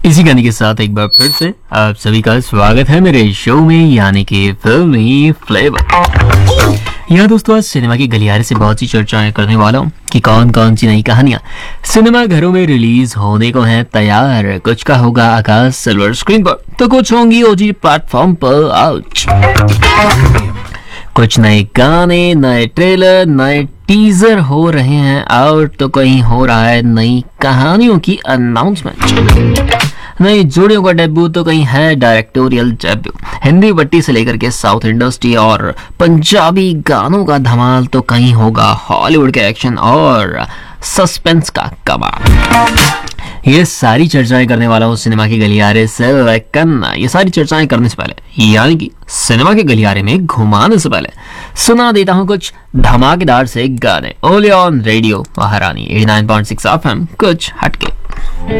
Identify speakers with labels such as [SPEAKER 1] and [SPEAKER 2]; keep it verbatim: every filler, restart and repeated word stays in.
[SPEAKER 1] इसी गाने के साथ एक बार फिर से आप सभी का स्वागत है मेरे शो में, यानी कि फिल्मी फ्लेवर। यहाँ दोस्तों आज सिनेमा की गलियारे से बहुत सी चर्चाएं करने वाला हूँ कि कौन कौन सी नई कहानियां सिनेमा घरों में रिलीज होने को हैं तैयार। कुछ का होगा आकाश सिल्वर स्क्रीन पर, तो कुछ होंगी ओटीटी प्लेटफॉर्म पर आउट। कुछ नए गाने, नए ट्रेलर, नए टीजर हो रहे हैं आउट, तो कहीं हो रहा है नई कहानियों की अनाउंसमेंट। नई जोड़ियों का डेब्यू तो कहीं है डायरेक्टोरियल डेब्यू। हिंदी पट्टी से लेकर के साउथ इंडस्ट्री और पंजाबी गानों का धमाल, तो कहीं होगा हॉलीवुड के एक्शन और सस्पेंस का कमाल। ये सारी चर्चाएं करने वाला हूँ सिनेमा के गलियारे से, लेकिन ये सारी चर्चाएं करने से पहले, यानी कि सिनेमा के गलियारे में घुमाने से पहले, सुना देता हूँ कुछ धमाकेदार से गाने। ओनली ऑन रेडियो महारानी eighty nine point six FM, कुछ हटके।